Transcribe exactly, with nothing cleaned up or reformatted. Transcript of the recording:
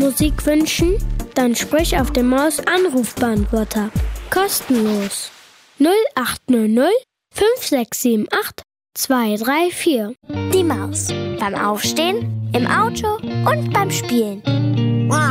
Musik wünschen? Dann sprich auf dem Maus-Anrufbeantworter. Kostenlos. null acht null null fünf sechs sieben acht zwei drei vier. Die Maus. Beim Aufstehen, im Auto und beim Spielen.